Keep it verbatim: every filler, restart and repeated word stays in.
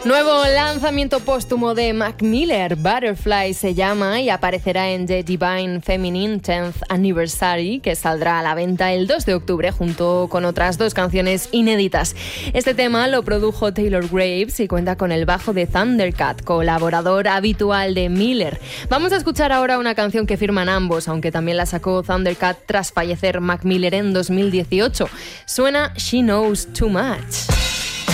Nuevo lanzamiento póstumo de Mac Miller, Butterfly se llama, y aparecerá en The Divine Feminine tenth Anniversary, que saldrá a la venta el dos de octubre junto con otras dos canciones inéditas. Este tema lo produjo Taylor Graves y cuenta con el bajo de Thundercat, colaborador habitual de Miller. Vamos a escuchar ahora una canción que firman ambos, aunque también la sacó Thundercat tras fallecer Mac Miller en dos mil dieciocho. Suena She Knows Too Much.